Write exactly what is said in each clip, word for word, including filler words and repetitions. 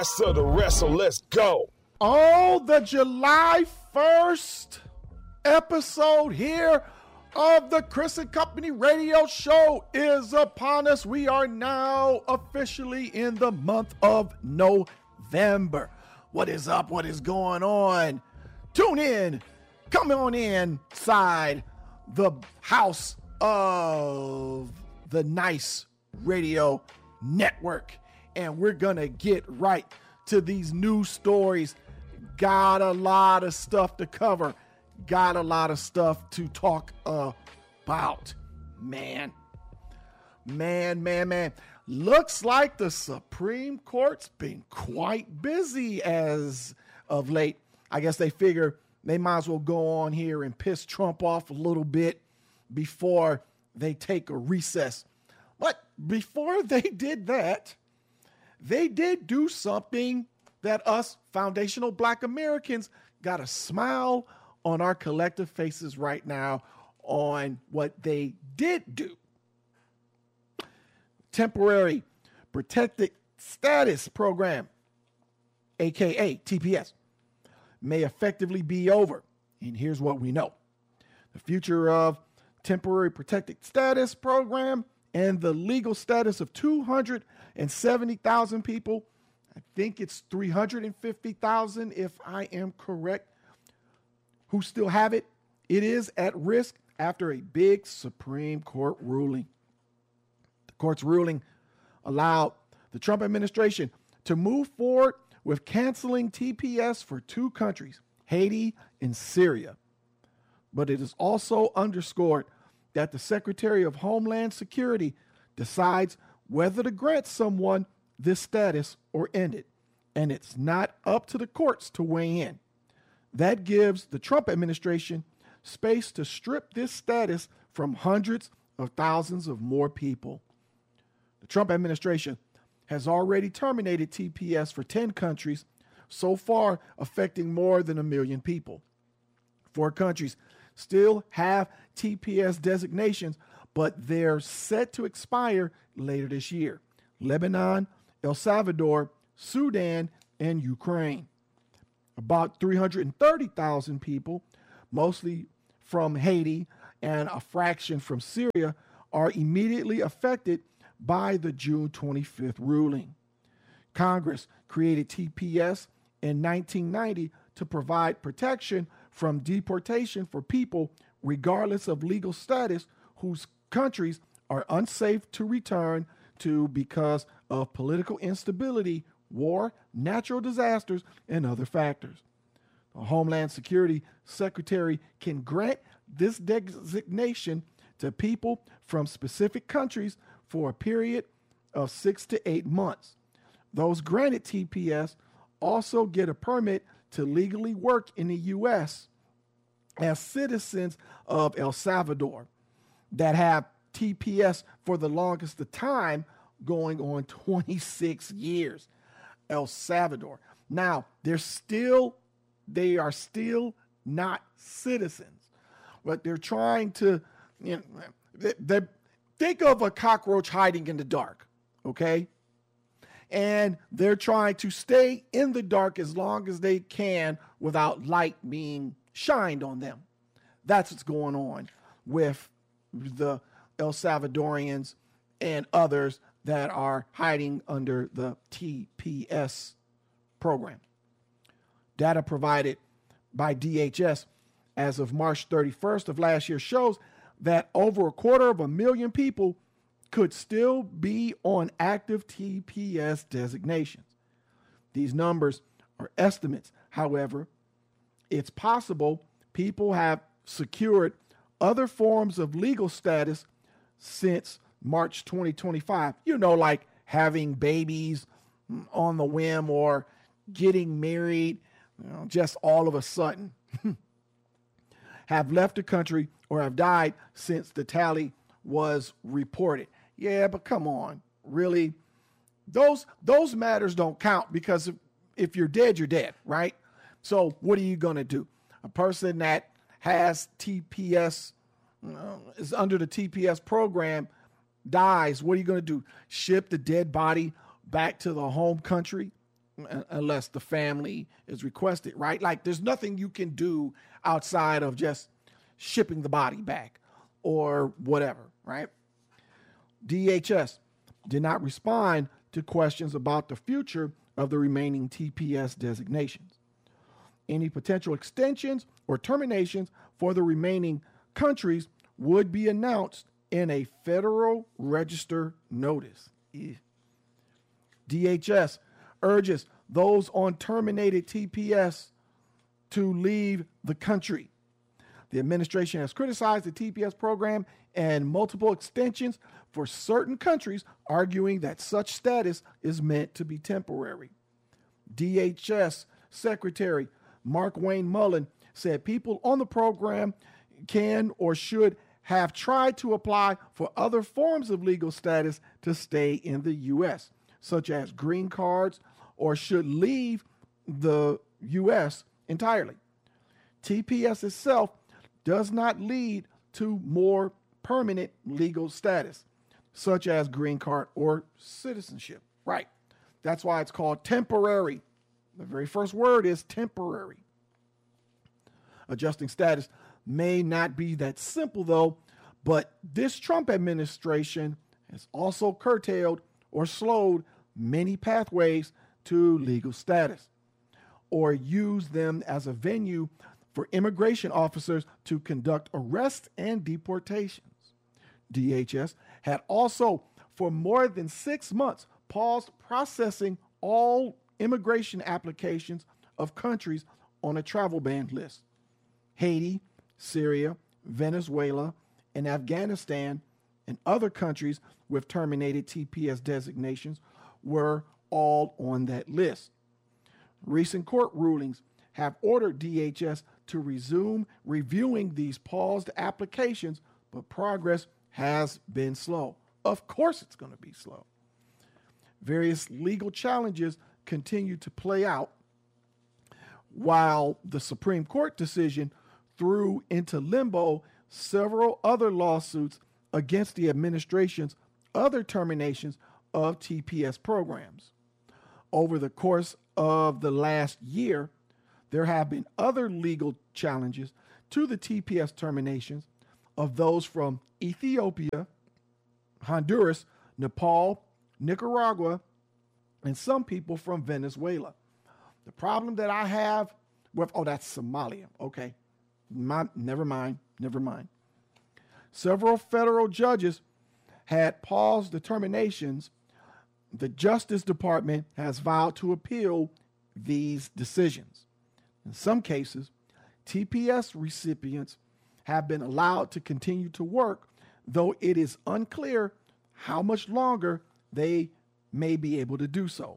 So the rest, so let's go. Oh, the July first episode here of the Chris and Company radio show is upon us. We are now officially in the month of November. What is up? What is going on? Tune in. Come on inside the house of the Nice Radio Network. And we're going to get right to these news stories. Got a lot of stuff to cover. Got a lot of stuff to talk about. Man, man, man, man. Looks like the Supreme Court's been quite busy as of late. I guess they figure they might as well go on here and piss Trump off a little bit before they take a recess. But before they did that, they did do something that us foundational Black Americans got a smile on our collective faces right now on what they did do. Temporary Protected Status Program, aka T P S, may effectively be over. And here's what we know. The future of Temporary Protected Status Program and the legal status of two hundred seventy thousand people, I think it's three hundred fifty thousand if I am correct, who still have it, it is at risk after a big Supreme Court ruling. The court's ruling allowed the Trump administration to move forward with canceling T P S for two countries, Haiti and Syria. But it is also underscored that the Secretary of Homeland Security decides whether to grant someone this status or end it. And it's not up to the courts to weigh in. That gives the Trump administration space to strip this status from hundreds of thousands of more people. The Trump administration has already terminated T P S for ten countries, so far affecting more than a million people. Four countries still have T P S designations, but they're set to expire later this year. Lebanon, El Salvador, Sudan, and Ukraine. About three hundred thirty thousand people, mostly from Haiti and a fraction from Syria, are immediately affected by the June twenty-fifth ruling. Congress created T P S in nineteen ninety to provide protection from deportation for people, regardless of legal status, whose countries are unsafe to return to because of political instability, war, natural disasters, and other factors. The Homeland Security Secretary can grant this designation to people from specific countries for a period of six to eight months. Those granted T P S also get a permit to legally work in the U S as citizens of El Salvador that have T P S for the longest of time, going on twenty-six years. El Salvador. Now, they're still, they are still not citizens, but they're trying to, you know, they, they think of a cockroach hiding in the dark, okay? And they're trying to stay in the dark as long as they can without light being shined on them. That's what's going on with the El Salvadorians and others that are hiding under the T P S program. Data provided by D H S as of March thirty-first of last year shows that over a quarter of a million people could still be on active T P S designations. These numbers are estimates. However, it's possible people have secured other forms of legal status since March twenty twenty-five. You know, like having babies on the whim or getting married, you know, just all of a sudden. Have left the country or have died since the tally was reported. Yeah, but come on, really? Those those matters don't count, because if, if you're dead, you're dead, right? So what are you going to do? A person that has T P S, uh, is under the T P S program, dies, what are you going to do? Ship the dead body back to the home country? unless the family is requested, right? Like there's nothing you can do outside of just shipping the body back or whatever, right? D H S did not respond to questions about the future of the remaining T P S designations. Any potential extensions or terminations for the remaining countries would be announced in a Federal Register notice. Yeah. D H S urges those on terminated T P S to leave the country. The administration has criticized the T P S program and multiple extensions for certain countries, arguing that such status is meant to be temporary. D H S Secretary Mark Wayne Mullen said people on the program can or should have tried to apply for other forms of legal status to stay in the U S, such as green cards, or should leave the U S entirely. T P S itself does not lead to more permanent legal status, such as green card or citizenship. Right. That's why it's called temporary. The very first word is temporary. Adjusting status may not be that simple, though, but this Trump administration has also curtailed or slowed many pathways to legal status, or used them as a venue for immigration officers to conduct arrests and deportations. D H S had also, for more than six months, paused processing all immigration applications of countries on a travel ban list. Haiti, Syria, Venezuela, and Afghanistan, and other countries with terminated T P S designations were all on that list. Recent court rulings have ordered D H S to resume reviewing these paused applications, but progress has been slow. Of course it's going to be slow. Various legal challenges continue to play out, while the Supreme Court decision threw into limbo several other lawsuits against the administration's other terminations of T P S programs. Over the course of the last year, there have been other legal challenges to the T P S terminations of those from Ethiopia, Honduras, Nepal, Nicaragua, and some people from Venezuela. The problem that I have with, oh, that's Somalia. Okay. My, never mind. Never mind. Several federal judges had paused the terminations. The Justice Department has vowed to appeal these decisions. In some cases, T P S recipients have been allowed to continue to work, though it is unclear how much longer they may be able to do so.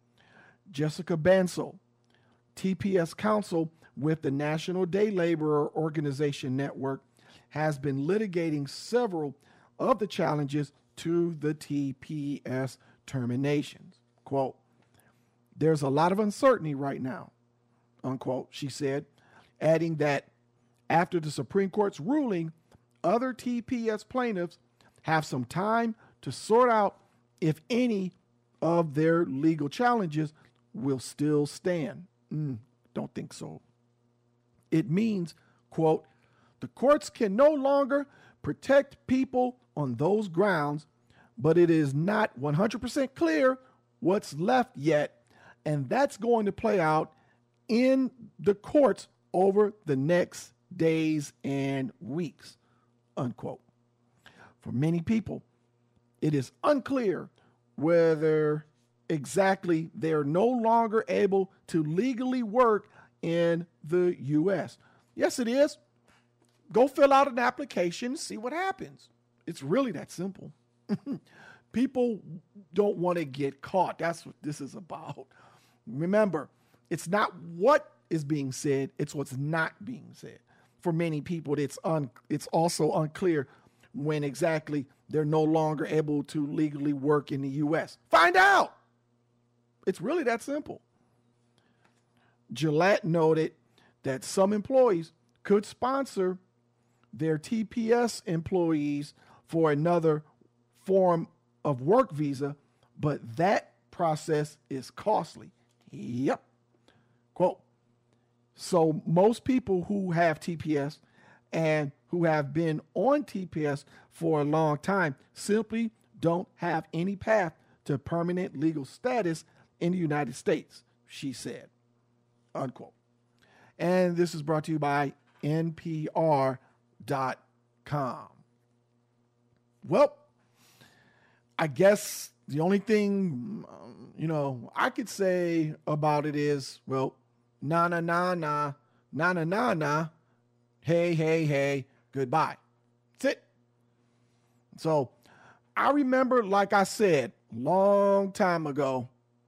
Jessica Bansal, T P S counsel with the National Day Laborer Organization Network, has been litigating several of the challenges to the T P S terminations. Quote, "There's a lot of uncertainty right now," unquote, she said, adding that after the Supreme Court's ruling, other T P S plaintiffs have some time to sort out if any of their legal challenges will still stand. Mm, don't think so. It means, quote, "The courts can no longer protect people on those grounds, but it is not one hundred percent clear what's left yet, and that's going to play out in the courts over the next days and weeks," unquote. For many people, it is unclear whether exactly they are no longer able to legally work in the U S. Yes, it is. Go fill out an application, see what happens. It's really that simple. People don't want to get caught. That's what this is about. Remember, it's not what is being said, it's what's not being said. For many people, it's un, it's also unclear when exactly they're no longer able to legally work in the U S. Find out. It's really that simple. Gillette noted that some employees could sponsor their T P S employees for another form of work visa, but that process is costly. Yep. Quote, so most people who have T P S and who have been on T P S for a long time simply don't have any path to permanent legal status in the United States, she said, unquote. And this is brought to you by N P R dot com. Well, I guess the only thing, you know, I could say about it is, well, na na na na, na na na na, hey, hey, hey, goodbye. That's it. So I remember, like I said, long time ago,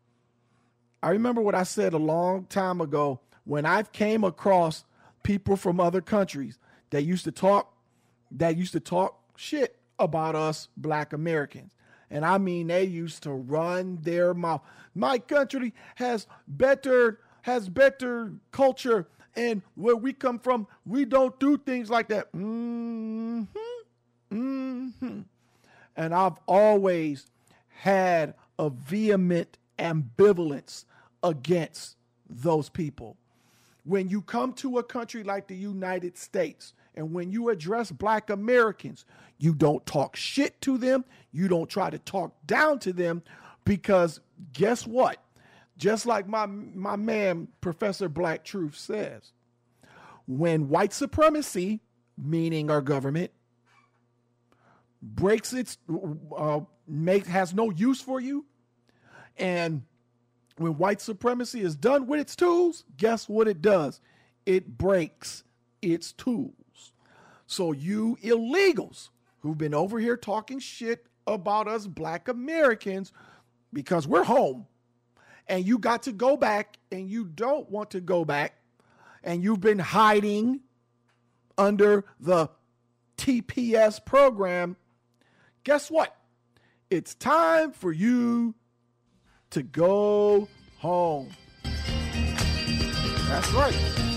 I remember what I said a long time ago when I came across people from other countries that used to talk, that used to talk shit about us Black Americans. And I mean, they used to run their mouth. My country has better, has better culture. And where we come from, we don't do things like that. Mm-hmm. Mm-hmm. And I've always had a vehement ambivalence against those people. When you come to a country like the United States, and when you address Black Americans, you don't talk shit to them. You don't try to talk down to them, because guess what? Just like my, my man, Professor Black Truth says, when white supremacy, meaning our government, breaks its, uh, make, has no use for you, and when white supremacy is done with its tools, guess what it does? It breaks its tools. So you illegals who've been over here talking shit about us Black Americans because we're home, and you got to go back and you don't want to go back, and you've been hiding under the T P S program, guess what? It's time for you to go home. That's right.